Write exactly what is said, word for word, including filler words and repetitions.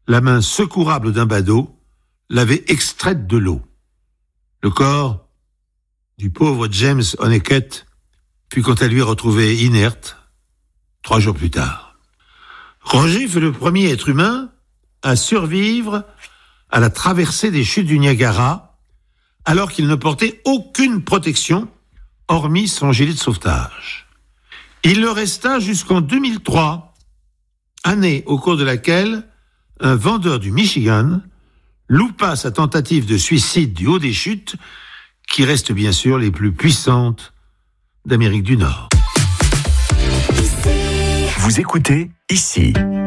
la main secourable d'un badaud l'avait extraite de l'eau. Le corps du pauvre James Honeycutt fut quant à lui retrouvé inerte trois jours plus tard. Roger fut le premier être humain à survivre à la traversée des chutes du Niagara alors qu'il ne portait aucune protection hormis son gilet de sauvetage. Il le resta jusqu'en deux mille trois, année au cours de laquelle un vendeur du Michigan loupa sa tentative de suicide du haut des chutes, qui restent bien sûr les plus puissantes d'Amérique du Nord. Vous écoutez Ici.